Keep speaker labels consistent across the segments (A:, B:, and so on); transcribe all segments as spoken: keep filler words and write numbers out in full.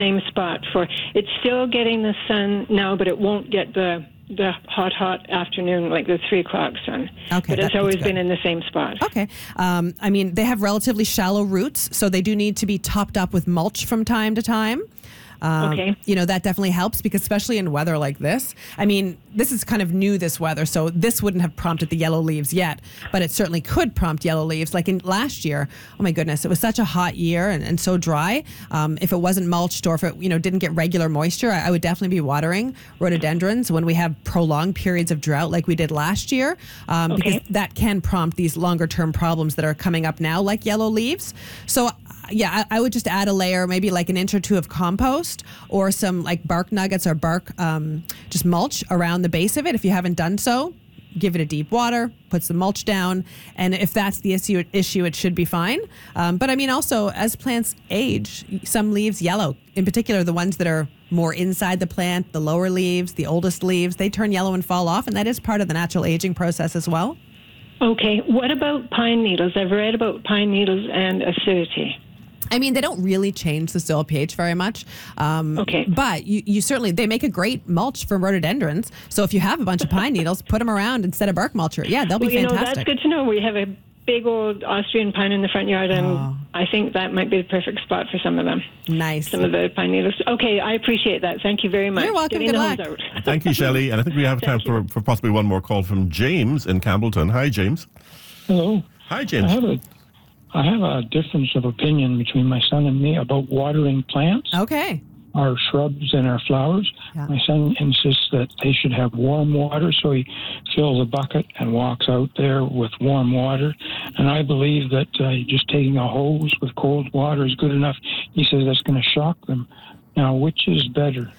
A: same spot for it's still getting the sun now, but it won't get the the hot, hot afternoon, like the three o'clock sun.
B: Okay,
A: but it's always been in the same spot.
B: Okay. Um, I mean, they have relatively shallow roots, so they do need to be topped up with mulch from time to time. Um,
A: okay.
B: You know, that definitely helps because especially in weather like this, I mean, this is kind of new, this weather, so this wouldn't have prompted the yellow leaves yet, but it certainly could prompt yellow leaves. Like in last year, oh my goodness, it was such a hot year and, and so dry. Um, if it wasn't mulched or if it, you know, didn't get regular moisture, I, I would definitely be watering rhododendrons when we have prolonged periods of drought like we did last year, um,
A: okay.
B: because that can prompt these longer term problems that are coming up now, like yellow leaves. So yeah, I, I would just add a layer, maybe like an inch or two of compost or some like bark nuggets or bark, um, just mulch around the base of it. If you haven't done so, give it a deep water, put some mulch down. And if that's the issue, issue it should be fine. Um, but I mean, also as plants age, some leaves yellow, in particular, the ones that are more inside the plant, the lower leaves, the oldest leaves, they turn yellow and fall off. And that is part of the natural aging process as well.
A: Okay. What about pine needles? I've read about pine needles and acidity.
B: I mean, they don't really change the soil pH very much. Um,
A: okay.
B: But you, you certainly, they make a great mulch for rhododendrons. So if you have a bunch of pine needles, put them around instead of bark mulcher. Yeah, they'll
A: well,
B: be
A: you
B: fantastic.
A: Know, that's good to know. We have a big old Austrian pine in the front yard, and
B: oh.
A: I think that might be the perfect spot for some of them.
B: Nice.
A: Some of the pine needles. Okay, I appreciate that. Thank you very much.
B: You're welcome.
A: Getting
B: Good
A: the
B: luck.
A: out.
C: Thank you, Shelley. And I think we have time for, for possibly one more call from James in Campbellton. Hi, James.
D: Hello.
C: Hi, James.
D: I have a I have a difference of opinion between my son and me about watering plants.
B: Okay.
D: Our shrubs and our flowers.
B: Yeah.
D: My son insists that they should have warm water, so he fills a bucket and walks out there with warm water. And I believe that uh, just taking a hose with cold water is good enough. He says that's going to shock them. Now, which is better?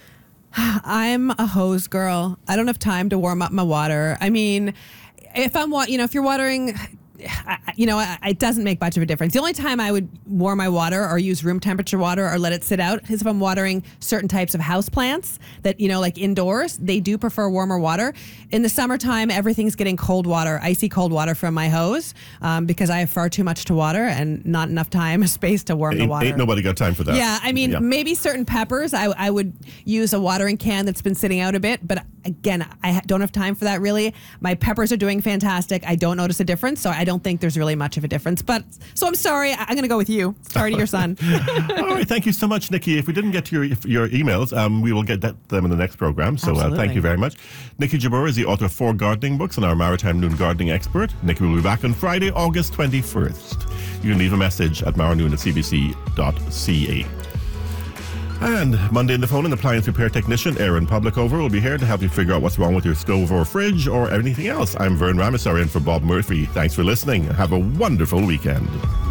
B: I'm a hose girl. I don't have time to warm up my water. I mean, if I'm, wa- you know, if you're watering... You know, it doesn't make much of a difference. The only time I would warm my water or use room temperature water or let it sit out is if I'm watering certain types of house plants that, you know, like indoors, they do prefer warmer water. In the summertime, everything's getting cold water, icy cold water from my hose um, because I have far too much to water and not enough time or space to warm
C: ain't,
B: the water.
C: Ain't nobody got time for that.
B: Yeah, I mean,
C: yeah.
B: maybe certain peppers, I, I would use a watering can that's been sitting out a bit. But again, I don't have time for that really. My peppers are doing fantastic. I don't notice a difference, so I don't think there's really much of a difference. But so I'm sorry. I'm going to go with you. Sorry to your son.
C: All right. Thank you so much, Nikki. If we didn't get to your your emails, um, we will get that, them in the next program. So uh, thank you very much. Nikki Jabbour is the author of four gardening books and our Maritime Noon gardening expert. Nikki will be back on Friday, August twenty-first. You can leave a message at maranoon at c b c dot c a. And Monday in the phone, an appliance repair technician, Aaron Publicover, will be here to help you figure out what's wrong with your stove or fridge or anything else. I'm Vern Ramasarian for Bob Murphy. Thanks for listening. Have a wonderful weekend.